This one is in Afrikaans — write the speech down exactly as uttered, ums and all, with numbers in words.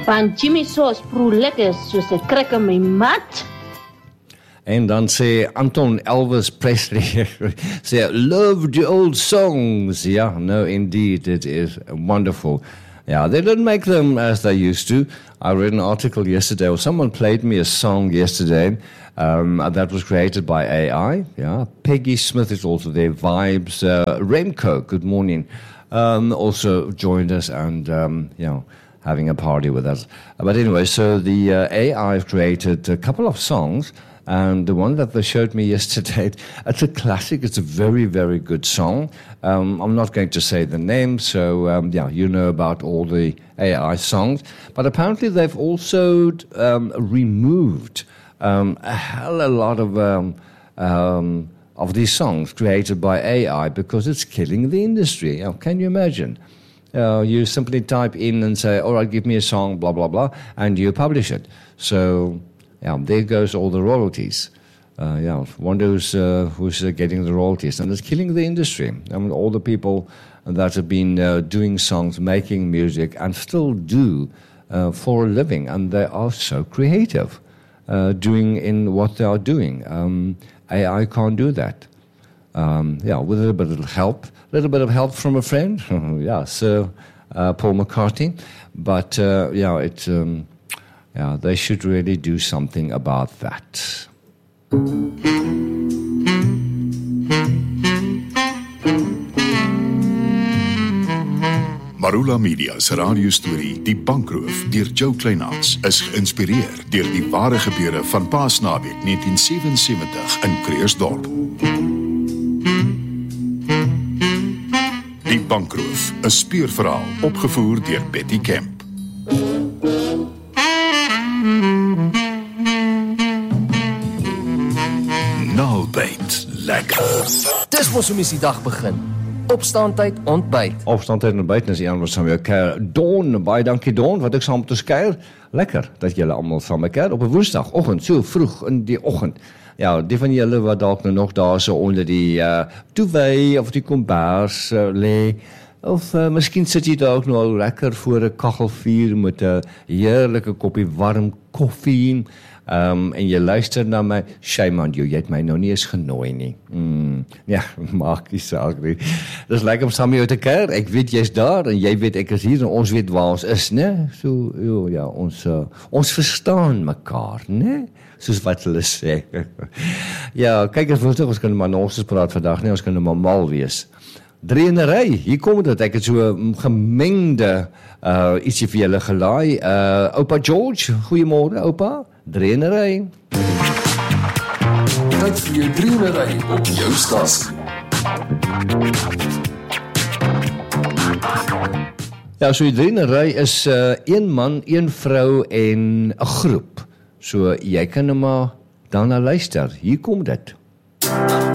Want Jimmy Sauce proe lekker soos 'n krek in my mat. En dan sê Anton Elvis Presley, say, love the old songs. Yeah, no, indeed, it is wonderful. Yeah, they don't make them as they used to. I read an article yesterday, or someone played me a song yesterday um, that was created by A I. Yeah, Peggy Smith is also there. Vibes, uh, Remco, good morning, um, also joined us and, um, you know, having a party with us. But anyway, so the uh, A I have created a couple of songs. And the one that they showed me yesterday, it's a classic. It's a very, very good song. Um, I'm not going to say the name, so um, yeah, you know about all the A I songs. But apparently they've also um, removed um, a hell of a lot of um, um, of these songs created by A I because it's killing the industry. Now, can you imagine? Uh, you simply type in and say, all right, give me a song, blah, blah, blah, and you publish it. So... yeah, there goes all the royalties. Uh, yeah, wonder who's, uh, who's uh, getting the royalties. And it's killing the industry. I mean, all the people that have been uh, doing songs, making music, and still do uh, for a living. And they are so creative, uh, doing in what they are doing. Um, A I can't do that. Um, yeah, with a little bit of help, a little bit of help from a friend. yeah, Sir uh, Paul McCartney. But, uh, yeah, it's... Um, Yeah, they should really do something about that. Marula Media se radiostorie Die Bankroof deur Joe Kleinhans is geïnspireer deur die ware gebeure van Paasnaweek negentien sewensewentig in Kreersdorp. Die Bankroof, 'n speurverhaal opgevoer deur Betty Kemp. Naaldbyt, lekker. Dis mos hoe mens die dag begin. Opstaantyd, ontbyt. Opstaantyd, ontbyt, is iemand wat saam jou keer. Dawn, baie dankie Dawn, wat ek saam met ons keer. Lekker, dat julle almal saam mekaar op 'n woensdagoggend, so vroeg in die oggend. Ja, die van julle wat dalk nou nog daar so onder die uh, toewei of die kombers uh, lê, of uh, miskien sit jy daar ook nou al lekker voor 'n kaggelvuur met 'n heerlike koppie warm koffie. Um, en jy luister na my, shame on you, jy het my nou nie eens genooi nie. Mm, ja, maak nie saak nie. Dis lekker om saam met jou te kuier. Ek weet jy's daar en jy weet ek is hier en ons weet waar ons is, né? So, jo, ja, ons uh, ons verstaan mekaar, né? Soos wat hulle sê. ja, kyk as woensdag, ons kan maar nonsens praat vandag, nie, ons kan maar mal wees. Dreenery, hier kom dit, ek het so 'n gemengde uh, ietsie vir julle gelaai. Uh, Oupa George, goeiemôre, oupa. Dreenery. Tyd vir jou dreenery op jou stasie. Ja, so die dreenery is uh, een man, een vrou en 'n groep. So jy kan nou maar daarna luister. Hier kom dit.